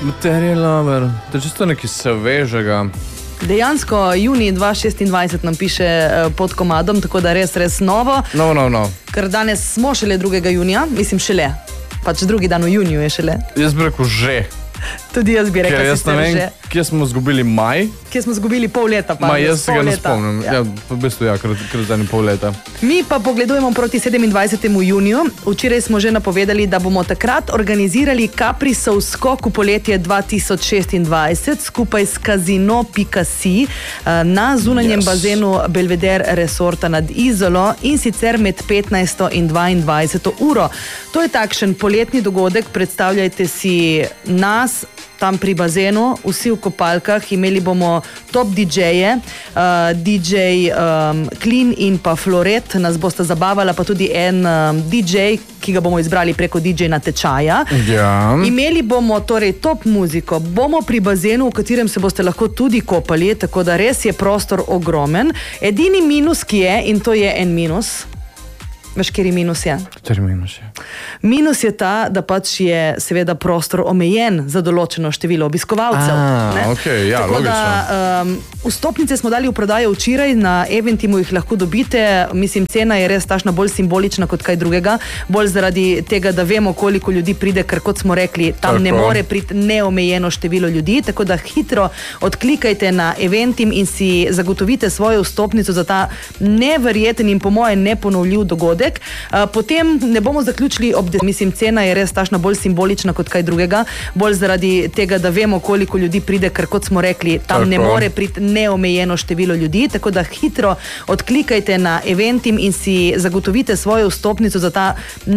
Material Lover, to je čisto nekaj svežega. Dejansko junij 2026 nam piše pod komadom, tako da res novo. No. Ker danes smo šele 2. junija, mislim šele. Pač drugi dan v juniju je šele. Jaz bi rekel že. Tudi jaz bi rekel, da ste že. Kje smo zgubili maj? Kje smo zgubili pol leta. Jaz se ga ne spomnim. Ja, v bistvu kar zadnji pol leta. Mi pa pogledujemo proti 27. juniju. Včeraj smo že napovedali, da bomo takrat organizirali Caprisov skok v poletje 2026 skupaj s Casino.si na zunanjem bazenu Belvedere Resorta nad Izolo in sicer med 15. in 22. uro. To je takšen poletni dogodek, predstavljajte si nas tam pri bazenu, vsi v kopalkah, imeli bomo top DJ-je, DJ Clean in pa Floret, nas bosta zabavala, pa tudi en DJ, ki ga bomo izbrali preko DJ natečaja. Ja. Imeli bomo torej top muziko, bomo pri bazenu, v katerem se boste lahko tudi kopali, tako da res je prostor ogromen. Edini minus, ki je, in to je en minus. Veš, kjer minus je? Kateri minus je? Minus je ta, da pač je seveda prostor omejen za določeno število obiskovalcev. Okay, ja, tako da vstopnice smo dali v prodajo včeraj, na Eventimu jih lahko dobite. Mislim, cena je res tašna bolj simbolična kot kaj drugega. Bolj zaradi tega, da vemo, koliko ljudi pride, ker kot smo rekli, tam ne more priti neomejeno število ljudi. Tako da hitro odklikajte na Eventim in si zagotovite svojo vstopnico za ta neverjeten in po moje neponovljiv dogodek. Potem ne bomo zaključili mislim, cena je res tašna bolj simbolična kot kaj drugega, bolj zaradi tega, da vemo, koliko ljudi pride, ker kot smo rekli, tam ne more priti neomejeno število ljudi, tako da hitro odklikajte na Eventim in si zagotovite svojo vstopnico za ta